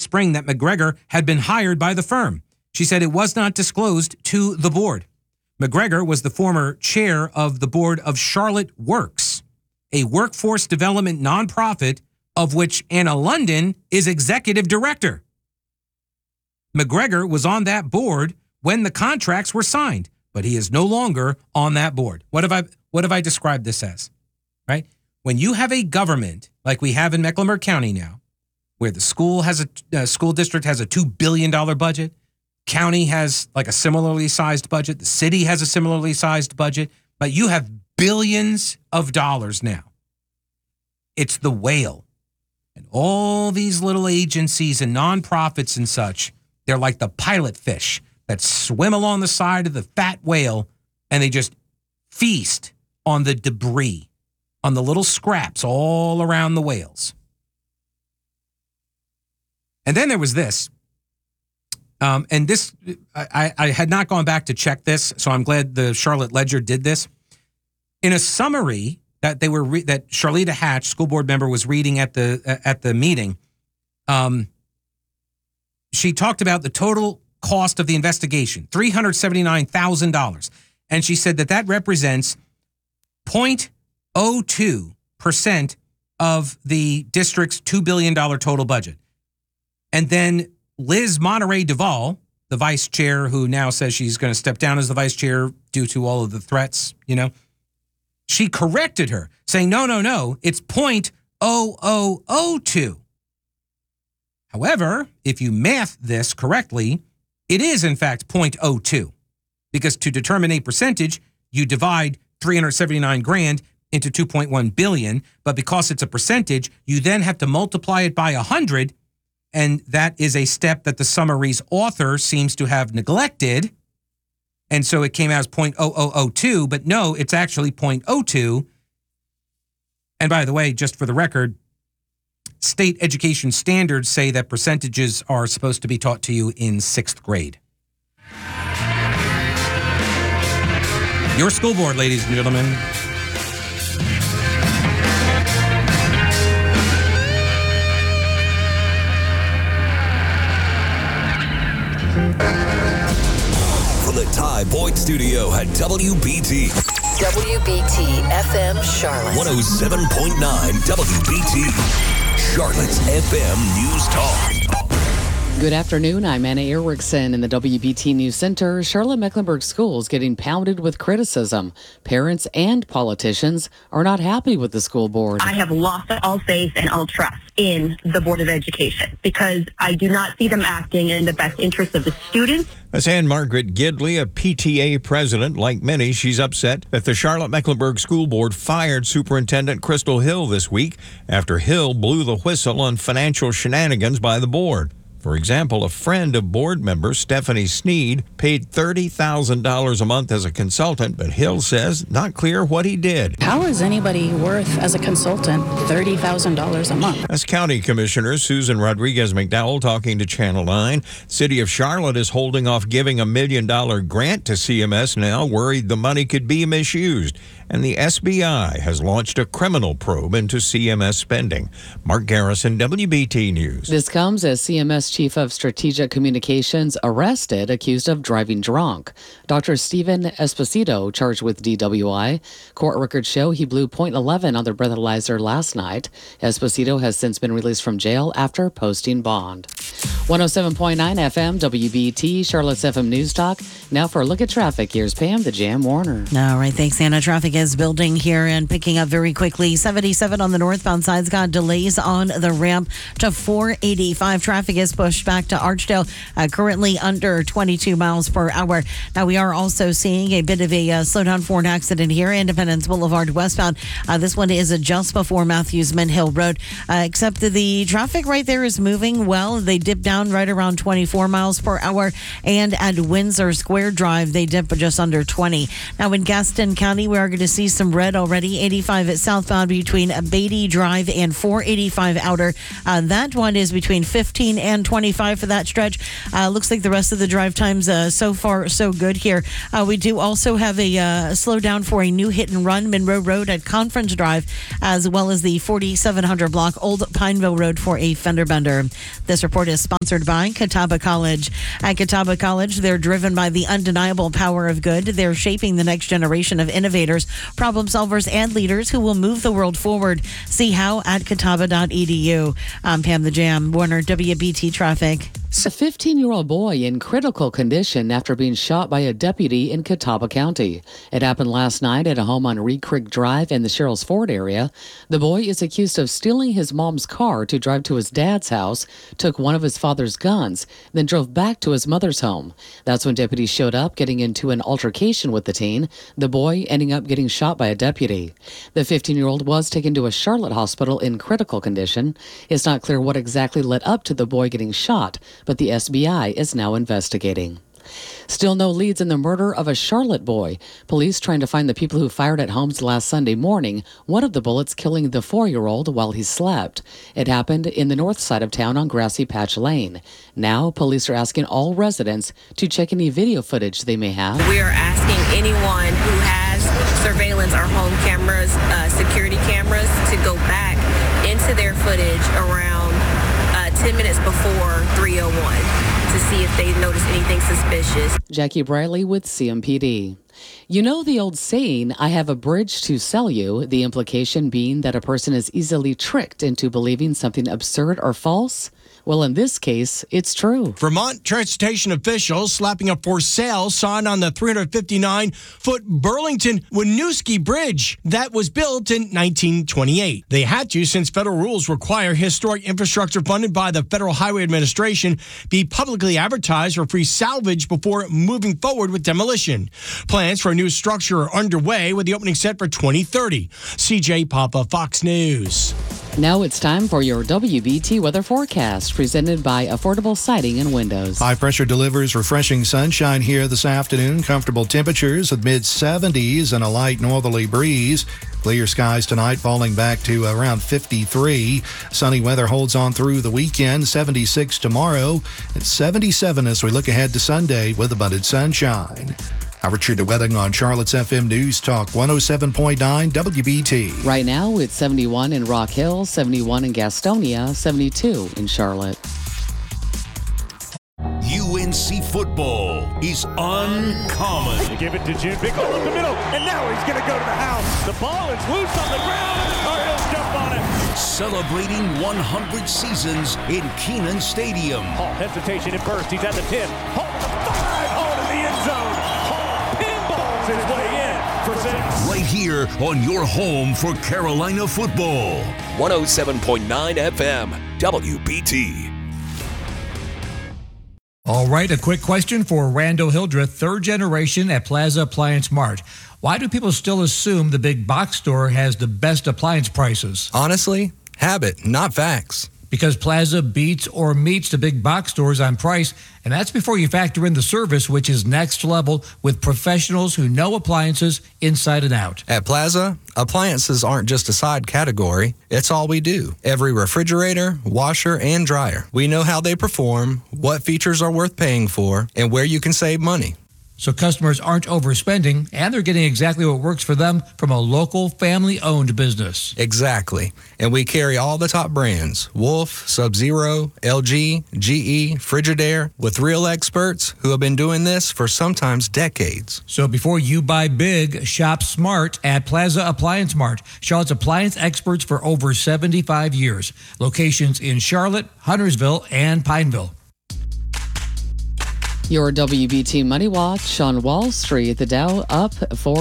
spring that McGregor had been hired by the firm. She said it was not disclosed to the board. McGregor was the former chair of the board of Charlotte Works, a workforce development nonprofit of which Anna London is executive director. McGregor was on that board when the contracts were signed, but he is no longer on that board. What have I described this as? Right? When you have a government like we have in Mecklenburg County now, where the school district has a $2 billion budget, county has like a similarly sized budget, the city has a similarly sized budget, but you have billions of dollars now. It's the whale. And all these little agencies and nonprofits and such, they're like the pilot fish that swim along the side of the fat whale, and they just feast on the debris, on the little scraps all around the whales. And then there was this. And this, I had not gone back to check this, so I'm glad the Charlotte Ledger did this. In a summary that that Charlita Hatch, school board member, was reading at the meeting, she talked about the total cost of the investigation, $379,000, and she said that represents 0.02% of the district's $2 billion total budget. And then Liz Monterey Duval, the vice chair who now says she's going to step down as the vice chair due to all of the threats, she corrected her, saying, no, it's 0.0002. However, if you math this correctly, it is in fact 0.02, because to determine a percentage, you divide $379,000 into 2.1 billion, but because it's a percentage, you then have to multiply it by 100. And that is a step that the summary's author seems to have neglected. And so it came out as 0.0002, but no, it's actually 0.02. And by the way, just for the record, state education standards say that percentages are supposed to be taught to you in 6th grade. Your school board, ladies and gentlemen. From the Ty Boyd Studio at WBT. WBT FM Charlotte. 107.9 WBT. Charlotte's FM News Talk. Good afternoon. I'm Anna Erickson in the WBT News Center. Charlotte-Mecklenburg schools getting pounded with criticism. Parents and politicians are not happy with the school board. I have lost all faith and all trust in the Board of Education because I do not see them acting in the best interest of the students. That's Ann Margaret Gidley, a PTA president. Like many, she's upset that the Charlotte-Mecklenburg School Board fired Superintendent Crystal Hill this week after Hill blew the whistle on financial shenanigans by the board. For example, a friend of board member Stephanie Sneed paid $30,000 a month as a consultant, but Hill says not clear what he did. How is anybody worth, as a consultant, $30,000 a month? That's County Commissioner Susan Rodriguez McDowell talking to Channel 9. City of Charlotte is holding off giving a $1 million grant to CMS now, worried the money could be misused. And the SBI has launched a criminal probe into CMS spending. Mark Garrison, WBT News. This comes as CMS Chief of Strategic Communications arrested, accused of driving drunk. Dr. Stephen Esposito charged with DWI. Court records show he blew .11 on the breathalyzer last night. Esposito has since been released from jail after posting bond. 107.9 FM WBT, Charlotte's FM News Talk. Now for a look at traffic, here's Pam, the Jam Warner. All right, thanks, Anna. Traffic is building here and picking up very quickly. 77 on the northbound side's got delays on the ramp to 485. Traffic is pushed back to Archdale, currently under 22 miles per hour. Now, we are also seeing a bit of a slowdown for an accident here, Independence Boulevard westbound. This one is just before Matthews Mint Hill Road, except that the traffic right there is moving well. They dip down down right around 24 miles per hour. And at Windsor Square Drive, they dip just under 20. Now in Gaston County, we are going to see some red already. 85 at southbound between Beatty Drive and 485 outer. That one is between 15 and 25 for that stretch. Looks like the rest of the drive times so far so good here. We do also have a slowdown for a new hit and run, Monroe Road at Conference Drive, as well as the 4700 block Old Pineville Road for a fender bender. This report is sponsored by Catawba College. At Catawba College, they're driven by the undeniable power of good. They're shaping the next generation of innovators, problem solvers, and leaders who will move the world forward. See how at catawba.edu. I'm Pam the Jam, Warner WBT Traffic. A 15-year-old boy in critical condition after being shot by a deputy in Catawba County. It happened last night at a home on Reed Creek Drive in the Sherrills Ford area. The boy is accused of stealing his mom's car to drive to his dad's house, took one of his father's guns, then drove back to his mother's home. That's when deputies showed up, getting into an altercation with the teen, the boy ending up getting shot by a deputy. The 15-year-old was taken to a Charlotte hospital in critical condition. It's not clear what exactly led up to the boy getting shot, but the SBI is now investigating. Still no leads in the murder of a Charlotte boy. Police trying to find the people who fired at homes last Sunday morning, one of the bullets killing the 4-year-old while he slept. It happened in the north side of town on Grassy Patch Lane. Now, police are asking all residents to check any video footage they may have. We are asking anyone who has surveillance or home cameras, security cameras, to go back into their footage around 10 minutes before 3:01 to see if they notice anything suspicious. Jackie Briley with CMPD. You know the old saying, I have a bridge to sell you, the implication being that a person is easily tricked into believing something absurd or false? Well, in this case, it's true. Vermont transportation officials slapping a for sale sign on the 359-foot Burlington Winooski Bridge that was built in 1928. They had to, since federal rules require historic infrastructure funded by the Federal Highway Administration be publicly advertised for free salvage before moving forward with demolition. Plans for a new structure are underway with the opening set for 2030. CJ Papa, Fox News. Now it's time for your WBT weather forecast, presented by Affordable Siding and Windows. High pressure delivers refreshing sunshine here this afternoon. Comfortable temperatures of mid-70s and a light northerly breeze. Clear skies tonight, falling back to around 53. Sunny weather holds on through the weekend. 76 tomorrow and 77 as we look ahead to Sunday with abundant sunshine. I'm Richard Wedding on Charlotte's FM News Talk 107.9 WBT. Right now, it's 71 in Rock Hill, 71 in Gastonia, 72 in Charlotte. UNC football is uncommon. They give it to June. Big hole up the middle, and now he's going to go to the house. The ball is loose on the ground, and the Tar Heels jump on it. Celebrating 100 seasons in Kenan Stadium. Hall, hesitation at first. He's at the 10. Hall to the 5. Hall to the end zone. Hall pinballs his way in for 6. Right here on your home for Carolina football. 107.9 FM, WBT. All right, a quick question for Randall Hildreth, third generation at Plaza Appliance Mart. Why do people still assume the big box store has the best appliance prices? Honestly, habit, not facts. Because Plaza beats or meets the big box stores on price, and that's before you factor in the service, which is next level with professionals who know appliances inside and out. At Plaza, appliances aren't just a side category. It's all we do. Every refrigerator, washer, and dryer. We know how they perform, what features are worth paying for, and where you can save money. So customers aren't overspending, and they're getting exactly what works for them from a local family-owned business. Exactly. And we carry all the top brands, Wolf, Sub-Zero, LG, GE, Frigidaire, with real experts who have been doing this for sometimes decades. So before you buy big, shop smart at Plaza Appliance Mart. Charlotte's appliance experts for over 75 years. Locations in Charlotte, Huntersville, and Pineville. Your WBT Money Watch on Wall Street. The Dow up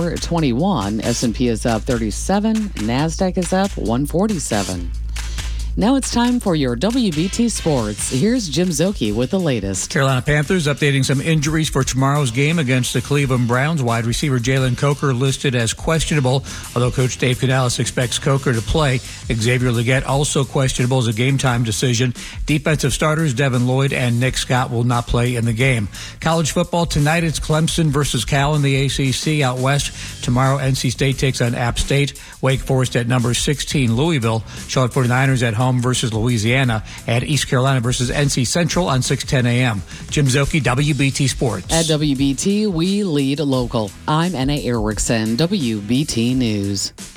421. S&P is up 37. NASDAQ is up 147. Now it's time for your WBT Sports. Here's Jim Zoki with the latest. Carolina Panthers updating some injuries for tomorrow's game against the Cleveland Browns. Wide receiver Jalen Coker listed as questionable, although Coach Dave Canales expects Coker to play. Xavier Legette also questionable as a game-time decision. Defensive starters Devin Lloyd and Nick Scott will not play in the game. College football tonight, it's Clemson versus Cal in the ACC out west. Tomorrow, NC State takes on App State. Wake Forest at number 16, Louisville. Charlotte 49ers at home versus Louisiana, and East Carolina versus NC Central on 6:10 a.m. Jim Zoki, WBT Sports. At WBT, we lead local. I'm Anna Erickson, WBT News.